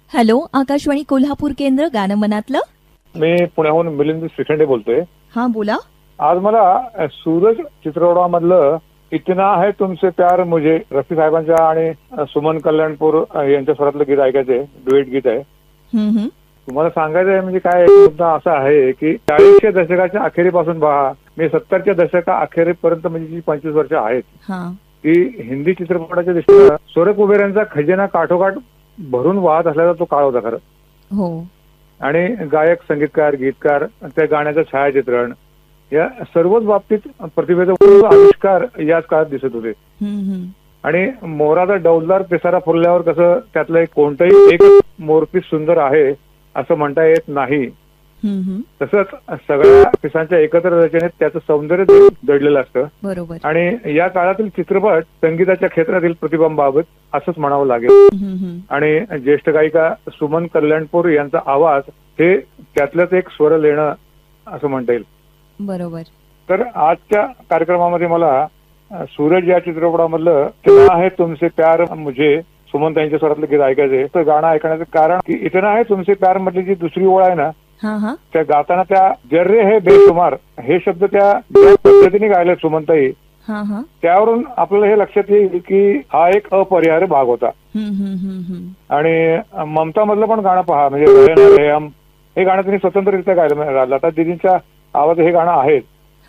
Hello, Akashvani Kolhapur केंद्र, गाणं मनातलं. मी पुण्याहून मिलिंद श्रीखंडे बोलतोय. हा, बोला. आज मला सूरज चित्रपटामधलं इतना है तुमसे प्यार मुझे, रफी साहेबांच्या आणि सुमन कल्याणपूर यांच्या स्वरातलं गीत ऐकायचंय. डुएट गीत आहे. हम्म. तुम्हाला सांगायचं आहे म्हणजे काय, एक मुद्दा असा आहे की 40च्या दशकाच्या अखेरीपासून पहा, मी 70च्या दशका अखेरीपर्यंत म्हणजे जी 25 वर्ष आहेत हा. ती हिंदी चित्रपटाच्या दृष्टीनं स्वरं कुबेरांचा खजिना काठोकाठ भरून वाहत असल्याचा तो काळ होता खरं. हो. आणि गायक, संगीतकार, गीतकार, त्या गाण्याचं छायाचित्रण या सर्वच बाबतीत प्रतिभेचा आविष्कार याच काळात दिसत होते. आणि मोराचा डौलदार पिसारा फुलल्यावर कसं त्यातलं कोणतंही एक मोरपीस सुंदर आहे असं म्हणता येत नाही, तसंच सगळ्या पिसांच्या एकत्र रचनेत त्याचं सौंदर्य दडलेलं असतं. बरोबर. आणि या काळातील चित्रपट संगीताच्या क्षेत्रातील प्रतिभांबाबत असंच म्हणावं लागेल. आणि ज्येष्ठ गायिका सुमन कल्याणपूर यांचा आवाज हे त्यातलंच एक स्वर लेणं असं म्हणता येईल. बरोबर. तर आजच्या कार्यक्रमामध्ये मला सूरज या चित्रपटामधलं इतना है तुमसे प्यार मुझे, सुमन ताईंच्या स्वरातलं गीत ऐकायचंय. तर गाणं ऐकण्याचं कारण की इतना है तुमसे प्यार मधली जी दुसरी ओळ आहे ना, त्या गाताना त्या जर्रे हे बेशुमार हे शब्द त्या ज्या पद्धतीने गायले सुमनताई, त्यावरून आपल्याला हे लक्षात येईल की हा एक अपरिहार्य भाग होता. आणि ममता मधलं पण गाणं पहा, म्हणजे हे गाणं त्यांनी स्वतंत्ररित्या गायलं. लता दीदींच्या आवाज हे गाणं आहे.